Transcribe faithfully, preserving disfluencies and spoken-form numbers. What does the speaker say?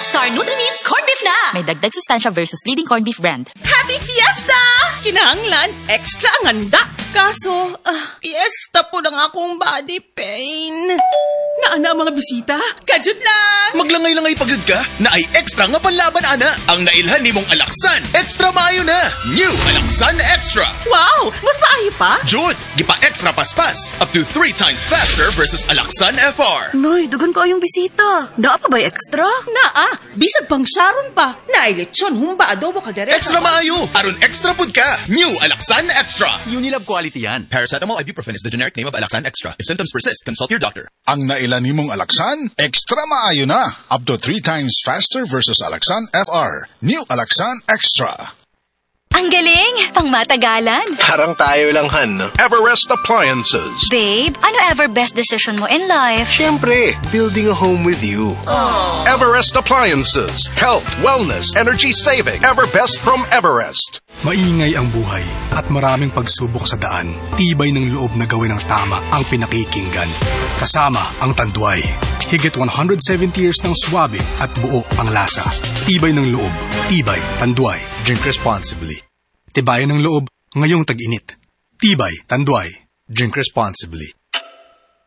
Star Nutri-Meats Corned Beef na! May dagdag sustansya versus leading corned beef brand. Happy Fiesta! Kinahanglan, extra ang handa. Kaso, uh, fiesta po ng akong body pain. Naana mga bisita? Kajud lang! Maglangay-langay pagod ka na ay extra nga panlaban, ana. Ang nailhan ni mong Alaksan, extra maayo na. New Alaksan Extra. Wow! Mas maayo pa? Jud, gipa-extra paspas. Up to three times faster versus Alaksan F R. Noy, dagan ko yung bisita. Naa pa ba'y extra? Naa, bisag pang Sharon pa. Naay lechon, humba, adobo, kaldereta. Extra maayo. Aron extra pud ka. New Alaksan Extra. Unilab quality yan. Paracetamol ibuprofen is the generic name of Alaksan Extra. If symptoms persist, consult your doctor. Ang nailan nimong Alaksan, extra maayo na. Up to three times faster versus Alaksan F R. New Alaksan Extra. Ang galing! Pang matagalan. Parang tayo lang, Han. Everest Appliances. Babe, ano ever best decision mo in life? Siyempre, building a home with you. Aww. Everest Appliances. Health, wellness, energy saving. Everbest from Everest. Maingay ang buhay at maraming pagsubok sa daan. Tibay ng loob na gawin ang tama ang pinakikinggan. Kasama ang Tanduay. Higit one hundred seventy years ng swabe at buo ang lasa. Tibay ng loob. Tibay. Tanduay. Drink responsibly. Tibayan ng loob ngayong tag-init. Tibay. Tanduay. Drink responsibly.